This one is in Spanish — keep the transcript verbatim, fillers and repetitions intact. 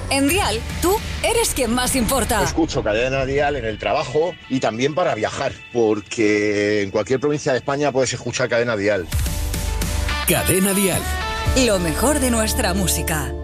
En Dial, tú eres quien más importa. Escucho Cadena Dial en el trabajo y también para viajar, porque en cualquier provincia de España puedes escuchar Cadena Dial. Cadena Dial. Lo mejor de nuestra música.